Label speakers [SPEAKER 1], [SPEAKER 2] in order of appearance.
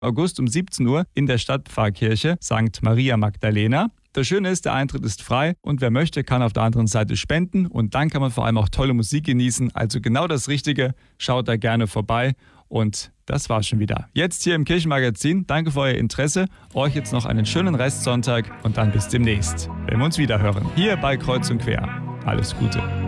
[SPEAKER 1] August um 17 Uhr in der Stadtpfarrkirche St. Maria Magdalena. Das Schöne ist, der Eintritt ist frei und wer möchte, kann auf der anderen Seite spenden und dann kann man vor allem auch tolle Musik genießen. Also genau das Richtige, schaut da gerne vorbei und das war's schon wieder. Jetzt hier im Kirchenmagazin, danke für euer Interesse, euch jetzt noch einen schönen Restsonntag und dann bis demnächst, wenn wir uns wieder hören, hier bei Kreuz und Quer. Alles Gute.